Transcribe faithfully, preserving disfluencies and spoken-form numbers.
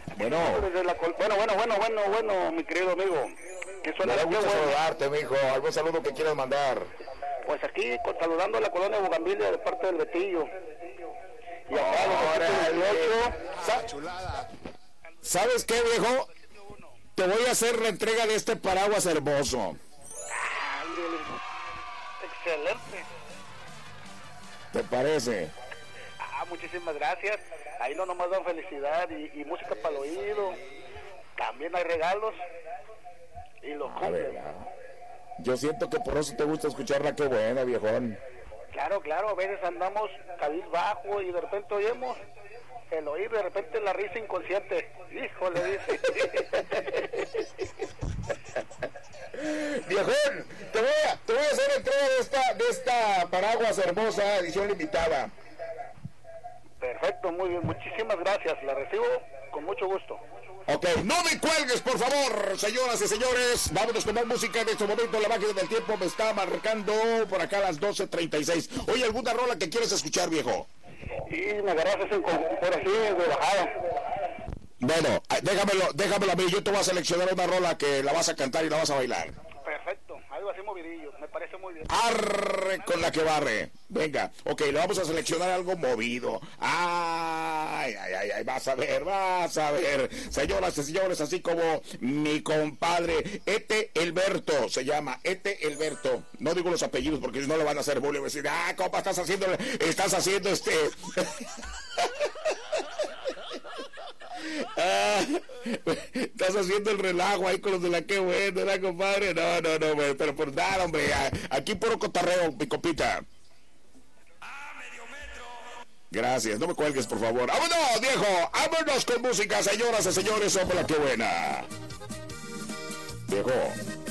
Bueno. Desde la col- bueno, bueno, bueno, bueno, bueno, mi querido amigo. Que suena Me da qué gusto bueno. saludarte, mijo. ¿Algún saludo que quieras mandar? Pues aquí con- saludando a la colonia Bugambilia de parte del Betillo. Y acá los dieciocho. Sa- ¿Sabes qué, viejo? Te voy a hacer la entrega de este paraguas hermoso. Excelente. ¿Te parece? Ah, muchísimas gracias. Ahí no nomás dan felicidad y, y música para el oído. También hay regalos. Y los A ver, cumplen. ah, yo siento que por eso te gusta escucharla. Qué buena, viejón. Claro, claro, a veces andamos cabizbajo y de repente oímos el oír, de repente la risa inconsciente. Híjole, dice. Viejón, te voy a, te voy a hacer entrega de esta, de esta paraguas hermosa edición limitada. Perfecto, muy bien, muchísimas gracias. La recibo con mucho gusto. Ok, no me cuelgues, por favor, señoras y señores. Vámonos con más música. En este momento la máquina del tiempo me está marcando por acá a las doce treinta y seis. Oye, ¿alguna rola que quieres escuchar, viejo? Y me agarraste en, por así de bajada. Bueno, déjamelo, déjamelo a mí. Yo te voy a seleccionar una rola que la vas a cantar y la vas a bailar. Perfecto, algo así movidillo, me parece muy bien. Arre con la que barre. Venga, ok, le vamos a seleccionar algo movido. Ay, ay, ay, ay, vas a ver, vas a ver. Señoras y señores, así como mi compadre Ete Elberto, se llama Ete Elberto. No digo los apellidos porque no le van a hacer bullying. Voy a decir, ah, compa, estás haciendo, estás haciendo este... Ah, estás haciendo el relajo ahí con los de la que bueno, ¿verdad, compadre? No, no, no, pero por nada, hombre. Aquí puro cotarreo, mi copita. Gracias, no me cuelgues, por favor. ¡Vámonos, viejo! ¡Vámonos con música, señoras y señores! ¡Somos la que buena! Viejo.